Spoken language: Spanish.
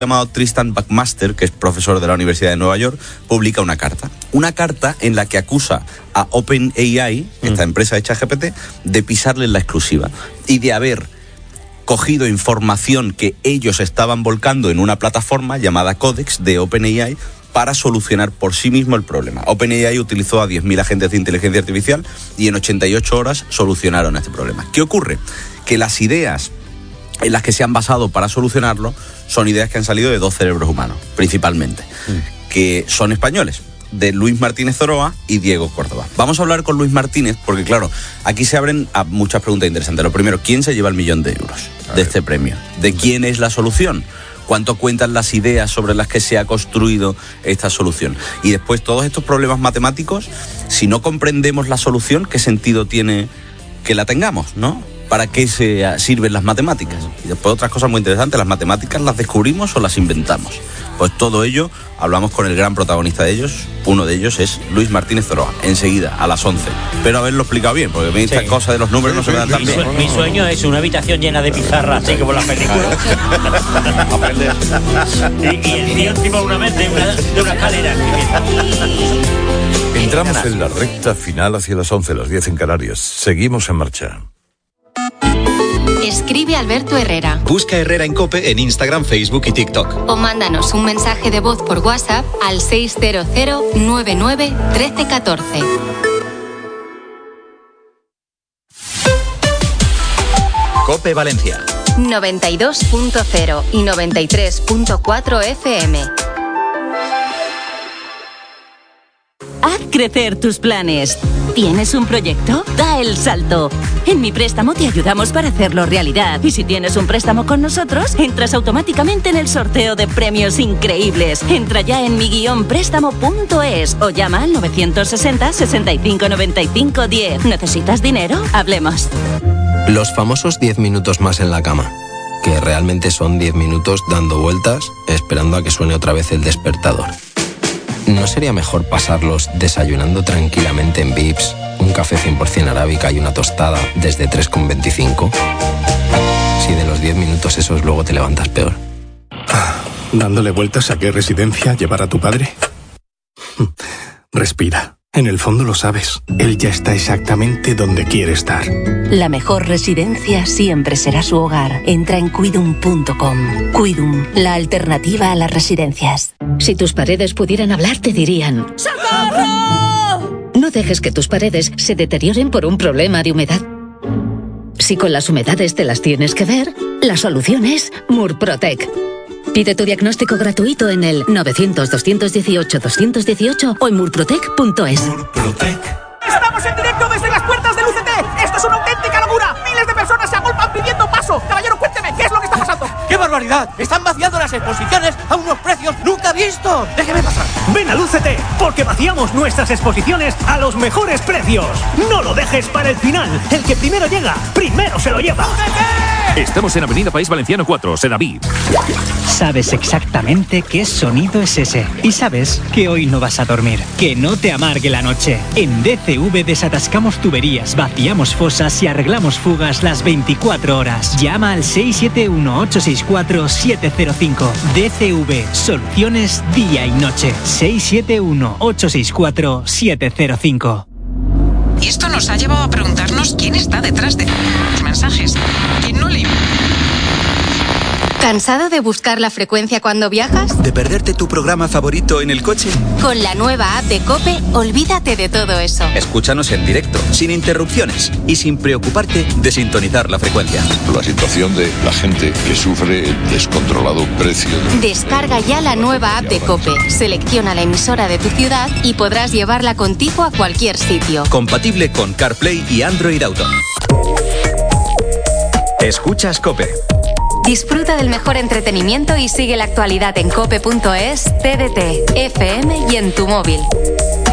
llamado Tristan Buckmaster, que es profesor de la Universidad de Nueva York, publica una carta en la que acusa a OpenAI, esta empresa de ChatGPT, de pisarle la exclusiva y de haber cogido información que ellos estaban volcando en una plataforma llamada Codex de OpenAI para solucionar por sí mismo el problema. OpenAI utilizó a 10.000 agentes de inteligencia artificial y en 88 horas solucionaron este problema. ¿Qué ocurre? Que las ideas en las que se han basado para solucionarlo son ideas que han salido de 2 cerebros humanos, principalmente, que son españoles, de Luis Martínez Zoroa y Diego Córdoba. Vamos a hablar con Luis Martínez porque, claro, aquí se abren a muchas preguntas interesantes. Lo primero, ¿quién se lleva el 1.000.000 de euros de este premio? ¿De quién es la solución? ¿Cuánto cuentan las ideas sobre las que se ha construido esta solución? Y después, todos estos problemas matemáticos, si no comprendemos la solución, ¿qué sentido tiene que la tengamos, no? ¿Para qué se sirven las matemáticas? Y después otras cosas muy interesantes, ¿las matemáticas las descubrimos o las inventamos? Pues todo ello, hablamos con el gran protagonista de ellos, uno de ellos es Luis Martínez Zoroa, enseguida, a las 11. Pero haberlo explicado bien, porque me estas cosas de los números no se me dan tan bien. Mi sueño es una habitación llena de pizarras, así como las películas. y el tío encima una vez de una escalera. Entramos en la recta final hacia las 11, las 10 en Canarias. Seguimos en marcha. Escribe Alberto Herrera. Busca Herrera en COPE en Instagram, Facebook y TikTok. O mándanos un mensaje de voz por WhatsApp al 600 99 1314. COPE Valencia 92.0 y 93.4 FM. Haz crecer tus planes. ¿Tienes un proyecto? Da el salto. En Mi Préstamo te ayudamos para hacerlo realidad. Y si tienes un préstamo con nosotros, entras automáticamente en el sorteo de premios increíbles. Entra ya en mi-préstamo.es o llama al 960 65 95 10. ¿Necesitas dinero? Hablemos. Los famosos 10 minutos más en la cama, que realmente son 10 minutos dando vueltas, esperando a que suene otra vez el despertador. ¿No sería mejor pasarlos desayunando tranquilamente en Vips, un café 100% arábica y una tostada desde 3,25? Si de los 10 minutos esos luego te levantas peor. ¿Dándole vueltas a qué residencia llevar a tu padre? Respira. En el fondo lo sabes. Él ya está exactamente donde quiere estar. La mejor residencia siempre será su hogar. Entra en Cuidum.com. Cuidum, la alternativa a las residencias. Si tus paredes pudieran hablar, te dirían: ¡socorro! No dejes que tus paredes se deterioren por un problema de humedad. Si con las humedades te las tienes que ver, la solución es Murprotec. Pide tu diagnóstico gratuito en el 900-218-218 o en murprotec.es. ¡Estamos en directo desde las puertas del UCT! ¡Esto es una auténtica locura! ¡Miles de personas se agolpan pidiendo paso! Caballero, cuénteme, ¿qué es lo que está pasando? ¡Qué barbaridad! ¡Están vaciando las exposiciones a unos precios nunca vistos! ¡Déjeme pasar! Ven al UCT, porque vaciamos nuestras exposiciones a los mejores precios. No lo dejes para el final. El que primero llega, primero se lo lleva. ¡UCT! Estamos en Avenida País Valenciano 4, Sedaví. Sabes exactamente qué sonido es ese. Y sabes que hoy no vas a dormir. Que no te amargue la noche. En DCV desatascamos tuberías, vaciamos fosas y arreglamos fugas las 24 horas. Llama al 671-864-705. DCV, soluciones día y noche. 671-864-705. Y esto nos ha llevado a preguntarnos quién está detrás de los mensajes. ¿Quién no le... ¿Cansado de buscar la frecuencia cuando viajas? ¿De perderte tu programa favorito en el coche? Con la nueva app de COPE, olvídate de todo eso. Escúchanos en directo, sin interrupciones y sin preocuparte de sintonizar la frecuencia. La situación de la gente que sufre el descontrolado precio. Descarga ya la nueva app de COPE, selecciona la emisora de tu ciudad y podrás llevarla contigo a cualquier sitio. Compatible con CarPlay y Android Auto. Escuchas COPE. Disfruta del mejor entretenimiento y sigue la actualidad en cope.es, TDT, FM y en tu móvil.